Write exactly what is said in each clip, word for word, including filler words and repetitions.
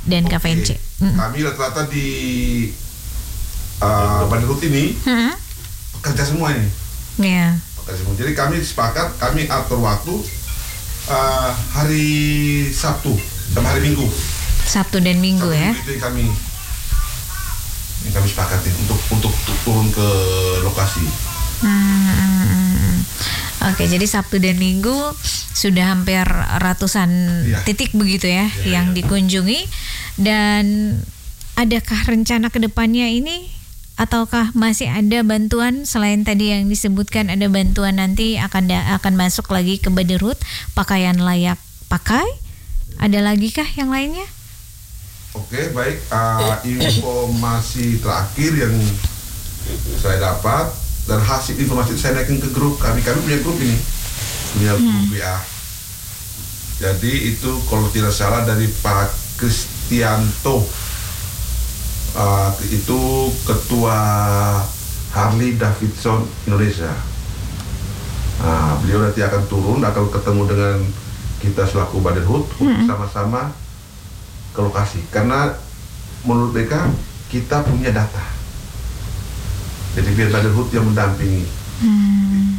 dan K V N C? Mm. Kami rata-rata di uh, Badan Hut ini mm-hmm. pekerja semua ini. Yeah. Pekerja semua. Jadi kami sepakat, kami atur waktu uh, hari Sabtu sama hari Minggu. Sabtu dan Minggu Sabtu ya. Itu kami ini kami sepakati untuk untuk turun ke lokasi. Hmm. Oke, jadi Sabtu dan Minggu sudah hampir ratusan ya. titik begitu ya, ya yang ya. dikunjungi. Dan adakah rencana ke depannya ini, ataukah masih ada bantuan selain tadi yang disebutkan, ada bantuan nanti akan da- akan masuk lagi ke Baderhut, pakaian layak pakai? Ada lagi kah yang lainnya? Oke, baik. Uh, informasi terakhir yang saya dapat dan hasil informasi saya naikin ke grup kami. Kami punya grup ini, punya grup hmm. W A. Jadi itu kalau tidak salah dari Pak Kristianto, uh, itu Ketua Harley Davidson Indonesia. Nah, beliau nanti akan turun, akan ketemu dengan kita selaku Baderhut hmm. sama-sama ke lokasi, karena menurut mereka kita punya data, jadi biar Baderhut yang mendampingi. Hmm.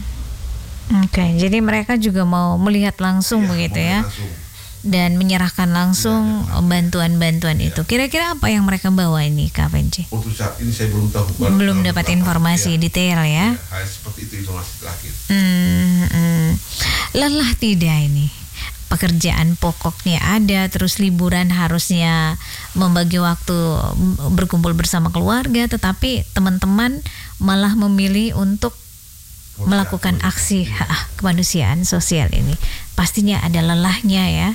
Oke, okay. Jadi mereka juga mau melihat langsung ya, begitu ya, langsung. Dan menyerahkan langsung ya, ya, bantuan-bantuan ya. itu. Kira-kira apa yang mereka bawa ini, K V N C? Untuk saat ini saya belum tahu. Belum dapat informasi ya. detail ya. ya. Seperti itu informasi terakhir. Hmm, hmm. Lelah tidak ini? Pekerjaan pokoknya ada, terus liburan harusnya membagi waktu berkumpul bersama keluarga, tetapi teman-teman malah memilih untuk Kemanusiaan. melakukan aksi ya. kemanusiaan sosial ini. Pastinya ada lelahnya ya,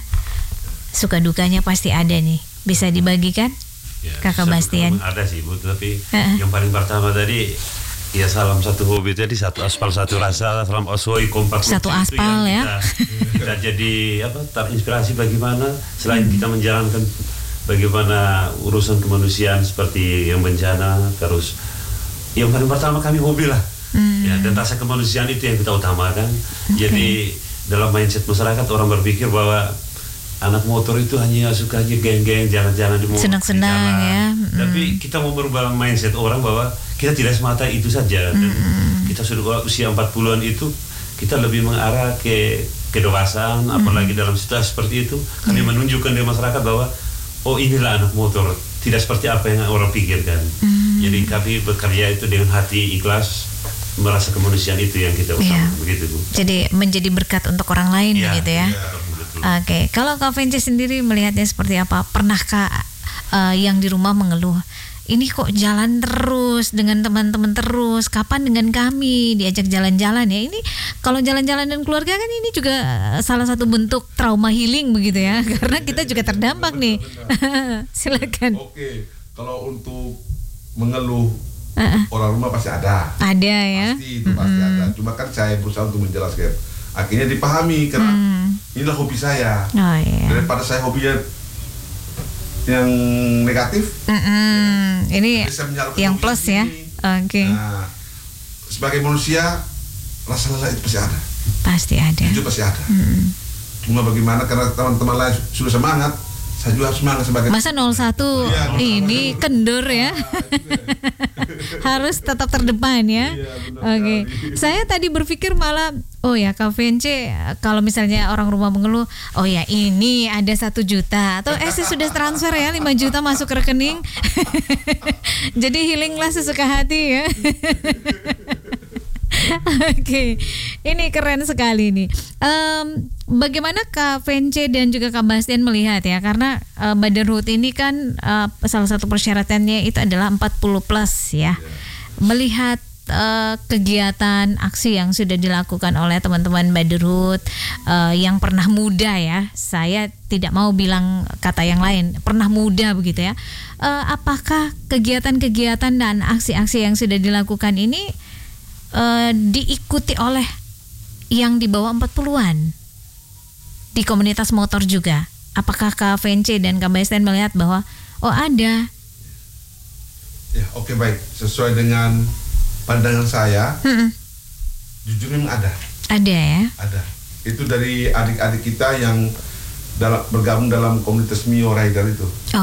suka dukanya pasti ada nih. Bisa dibagikan, ya, Kakak Bastian? Ada sih Bu, tapi uh-uh. yang paling pertama tadi, ya salam satu hobi, jadi satu aspal satu rasa, salam osoi kompak. Satu aspal ya. Kita, kita jadi apa terinspirasi bagaimana selain hmm. kita menjalankan bagaimana urusan kemanusiaan seperti yang bencana, terus yang paling pertama kami hobi lah. Hmm. Ya, dan rasa kemanusiaan itu yang kita utamakan. Okay. Jadi dalam mindset masyarakat orang berpikir bahwa anak motor itu hanya sukanya geng-geng, jalan-jalan di motor, senang-senang ya. Hmm. Tapi kita mau merubah mindset orang bahwa kita tidak semata itu saja. Dan hmm. kita sudah usia empat puluhan itu kita lebih mengarah ke kedewasaan, hmm. apalagi dalam situasi seperti itu kami hmm. menunjukkan di masyarakat bahwa oh inilah anak motor, tidak seperti apa yang orang pikirkan. Hmm. Jadi kami bekerja itu dengan hati ikhlas, merasa kemanusiaan itu yang kita utamakan, ya. Begitu Bu. Jadi menjadi berkat untuk orang lain ya, begitu ya. ya. Oke, okay. Kalau K V N C sendiri melihatnya seperti apa? Pernahkah uh, yang di rumah mengeluh, ini kok jalan terus dengan teman-teman terus, kapan dengan kami diajak jalan-jalan ya? Ini kalau jalan-jalan dan keluarga kan ini juga salah satu bentuk trauma healing begitu ya, karena kita juga terdampak nih. Silakan. Oke, okay. Kalau untuk mengeluh uh-uh. orang rumah pasti ada. Ada ya. Pasti itu pasti mm-hmm. ada. Cuma kan saya berusaha untuk menjelaskan. Akhirnya dipahami karena mm. inilah hobi saya. Oh, iya. Daripada saya hobinya yang negatif, mm-hmm. ya, ini yang plus ya. Oke. Okay. Nah, sebagai manusia rasa lelah itu pasti ada. Pasti ada. Itu pasti ada. Mm. Cuma bagaimana karena teman-teman lain sudah semangat, saya juga harus semangat sebagai. Masa nol satu ya, ini kendor ya. Harus tetap terdepan ya. Iya, oke. Okay. Saya tadi berpikir malah, oh ya K V N C kalau misalnya orang rumah mengeluh, oh ya ini ada satu juta atau eh sih sudah transfer ya lima juta masuk ke rekening. Jadi healinglah sesuka hati ya. Oke, okay. Ini keren sekali nih. Um, bagaimana K V N C dan juga Kak Bastian melihat ya, karena uh, Baderhut ini kan uh, salah satu persyaratannya itu adalah empat puluh plus ya. Yeah. Melihat uh, kegiatan aksi yang sudah dilakukan oleh teman-teman Baderhut uh, yang pernah muda ya, saya tidak mau bilang kata yang lain, pernah muda begitu ya. Uh, apakah kegiatan-kegiatan dan aksi-aksi yang sudah dilakukan ini Uh, diikuti oleh yang di bawah empat puluhan di komunitas motor juga? Apakah K V N C dan Kak Bastian melihat bahwa oh ada? Ya oke okay, baik, sesuai dengan pandangan saya, hmm. jujur memang ada. Ada ya? Ada. Itu dari adik-adik kita yang dalam, bergabung dalam komunitas Mio Rider itu.